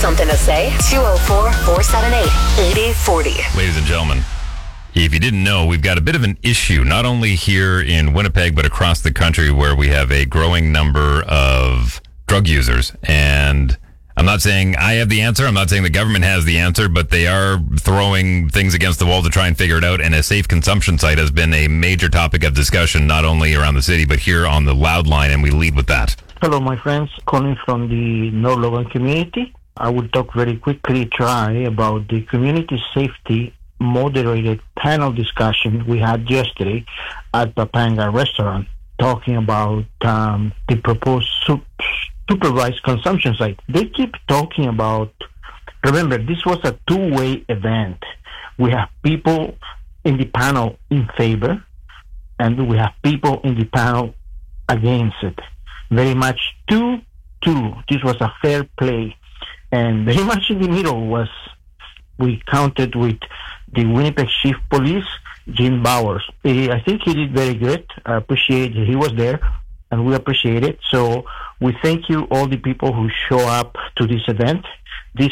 something to say? 204-478-8040. Ladies and gentlemen, if you didn't know, we've got a bit of an issue, not only here in Winnipeg, but across the country, where we have a growing number of drug users. And I'm not saying I have the answer. I'm not saying the government has the answer, but they are throwing things against the wall to try and figure it out. And a safe consumption site has been a major topic of discussion, not only around the city, but here on the Loud Line, and we lead with that. Hello, my friends. Calling from the North Logan community. I will talk very quickly, about the community safety moderated panel discussion we had yesterday at Papanga Restaurant, talking about the proposed supervised consumption site. They keep talking about, remember, this was a two-way event. We have people in the panel in favor, and we have people in the panel against it. Very much 2-2. This was a fair play. And very much in the middle was, we counted with the Winnipeg Chief Police, Jim Bowers. I think he did very good. I appreciate he was there, and we appreciate it. So we thank you, all the people who show up to this event. This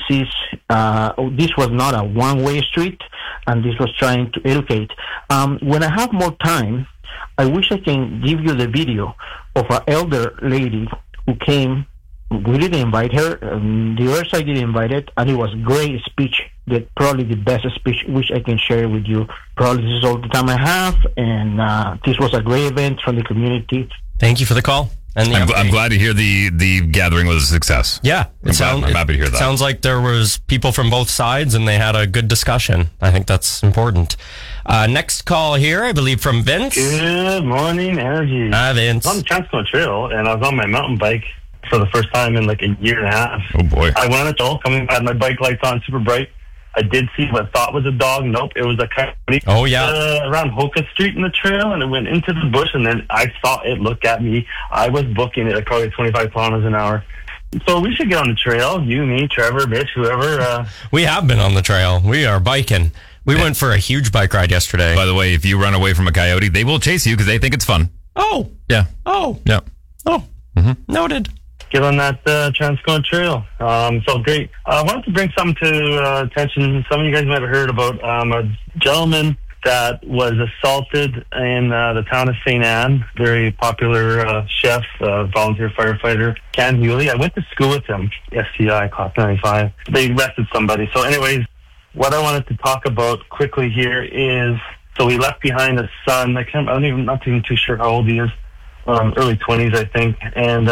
was not a one-way street, and this was trying to educate. When I have more time, I wish I can give you the video of an elder lady who came. We didn't invite her. The other side didn't invite it, and it was a great speech. Probably the best speech, which I can share with you. Probably this is all the time I have, and this was a great event from the community. Thank you for the call. And I'm glad to hear the gathering was a success. Yeah, I'm happy to hear that. It sounds like there was people from both sides, and they had a good discussion. I think that's important. Next call here, I believe, from Vince. Good morning, Energy. Hi, Vince. I was on the Transcona Trail, and I was on my mountain bike for the first time in like a year and a half. Oh, boy. I went on a trail, coming by, my bike lights on super bright. I did see what I thought was a dog. Nope, it was a coyote. Oh, yeah. Around Hoka Street in the trail, and it went into the bush, and then I saw it look at me. I was booking it at probably 25 kilometers an hour. So we should get on the trail. You, me, Trevor, Mitch, whoever. We have been on the trail. We are biking. We went for a huge bike ride yesterday. By the way, if you run away from a coyote, they will chase you because they think it's fun. Oh. Yeah. Oh. Yeah. Oh. Mm-hmm. Noted. Get on that Transcona Trail. So great. I wanted to bring something to attention. Some of you guys might have heard about a gentleman that was assaulted in the town of St. Anne. Very popular chef, volunteer firefighter, Ken Hewley. I went to school with him, STI, Class 95. They arrested somebody. So anyways, what I wanted to talk about quickly here is, so he left behind a son. I'm not even too sure how old he is. Early 20s, I think. And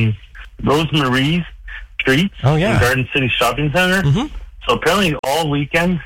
Rosemary's Street in Garden City Shopping Center. Mm-hmm. So apparently all weekend,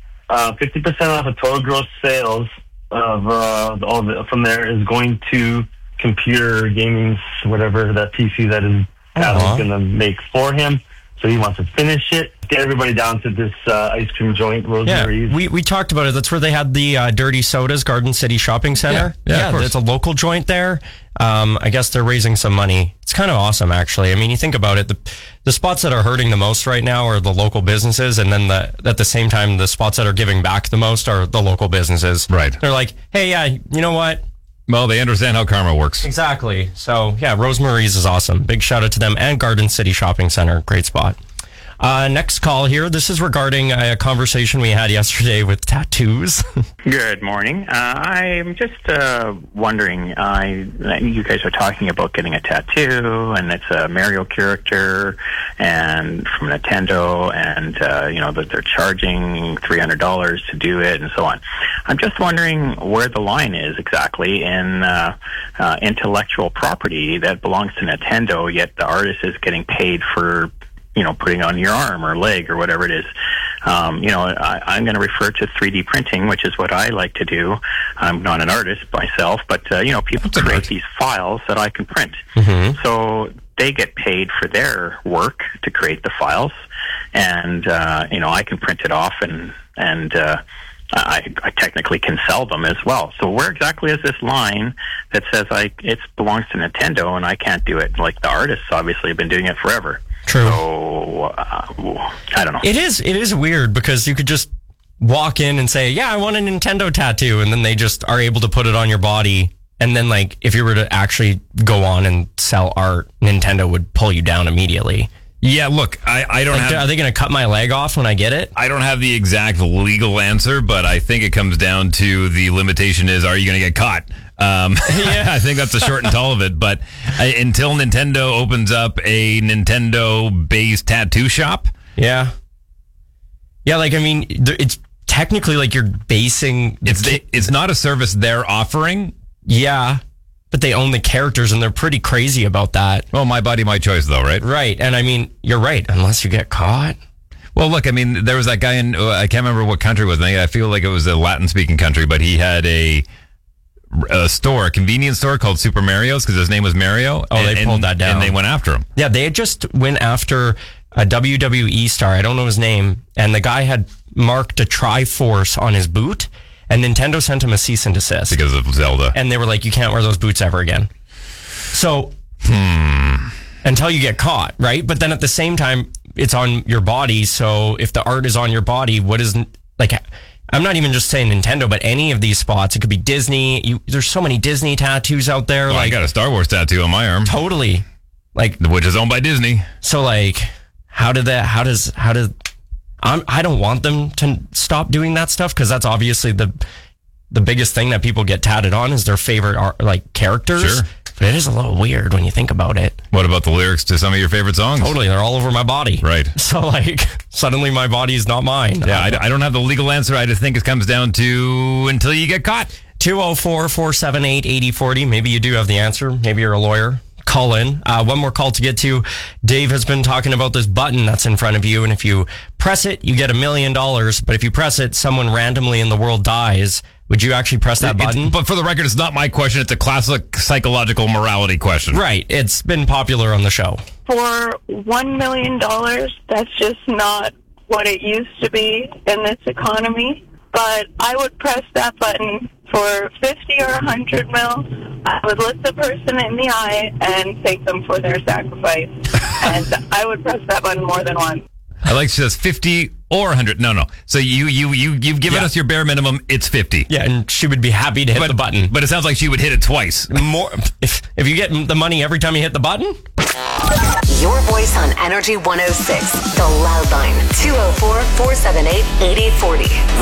50% off of total gross sales of from there is going to computer gaming, whatever that PC that is going to make for him. So he wants to finish it, get everybody down to this ice cream joint, Rosemary's. Yeah, we talked about it. That's where they had the Dirty Sodas, Garden City Shopping Center. Yeah, it's a local joint there. I guess they're raising some money. It's kind of awesome, actually. I mean, you think about it, the spots that are hurting the most right now are the local businesses, and then at the same time, the spots that are giving back the most are the local businesses. Right. They're like, hey, yeah, you know what? Well, they understand how karma works. Exactly. So, yeah, Rosemary's is awesome. Big shout out to them, and Garden City Shopping Center. Great spot. Next call here. This is regarding a conversation we had yesterday with tattoos. Good morning. I'm just wondering, you guys are talking about getting a tattoo, and it's a Mario character and from Nintendo, and that they're charging $300 to do it and so on. I'm just wondering where the line is exactly in intellectual property that belongs to Nintendo, yet the artist is getting paid for putting on your arm or leg or whatever it is. I'm going to refer to 3D printing, which is what I like to do. I'm not an artist myself, but, people create these files that I can print. Mm-hmm. So they get paid for their work to create the files. And, I can print it off and I technically can sell them as well. So where exactly is this line that says it belongs to Nintendo and I can't do it? Like the artists obviously have been doing it forever. True. So, I don't know. It is weird because you could just walk in and say, yeah, I want a Nintendo tattoo. And then they just are able to put it on your body. And then, if you were to actually go on and sell art, Nintendo would pull you down immediately. Yeah, look, I don't Like, have... are they going to cut my leg off when I get it? I don't have the exact legal answer, but I think it comes down to the limitation is, are you going to get caught? Yeah, I think that's the short and tall of it. But until Nintendo opens up a Nintendo-based tattoo shop... Yeah. Yeah, like, I mean, it's technically like you're basing... It's not a service they're offering. Yeah, but they own the characters, and they're pretty crazy about that. Well, my body, my choice, though, right? Right, and I mean, you're right, unless you get caught. Well, look, I mean, there was that guy in... I can't remember what country it was. I feel like it was a Latin-speaking country, but he had a store, a convenience store called Super Mario's, because his name was Mario. Oh, they pulled that down. And they went after him. Yeah, they had just went after a WWE star. I don't know his name. And the guy had marked a Triforce on his boot. And Nintendo sent him a cease and desist. Because of Zelda. And they were like, you can't wear those boots ever again. So, until you get caught, right? But then at the same time, it's on your body. So if the art is on your body, what isn't... Like, I'm not even just saying Nintendo, but any of these spots. It could be Disney. There's so many Disney tattoos out there. Well, I got a Star Wars tattoo on my arm. Totally. Like, which is owned by Disney. So, like, I don't want them to stop doing that stuff, because that's obviously the biggest thing that people get tatted on is their favorite characters. Sure. But it is a little weird when you think about it. What about the lyrics to some of your favorite songs? Totally. They're all over my body. Right. So, like, suddenly my body is not mine. Yeah, I don't have the legal answer. I just think it comes down to until you get caught. 204-478-8040. Maybe you do have the answer. Maybe you're a lawyer. Call in. One more call to get to. Dave has been talking about this button that's in front of you, and if you press it, you get $1 million. But if you press it, someone randomly in the world dies. Would you actually press that button? But for the record, it's not my question. It's a classic psychological morality question. Right. It's been popular on the show. For $1 million, that's just not what it used to be in this economy. But I would press that button for 50 or 100 mil. I would look the person in the eye and thank them for their sacrifice. And I would press that button more than once. I like she says 50 or 100. No. So you've given us your bare minimum. It's 50. Yeah, and she would be happy to hit the button. But it sounds like she would hit it twice. More if you get the money every time you hit the button. Your voice on Energy 106. The Loud Line. 204-478-8040.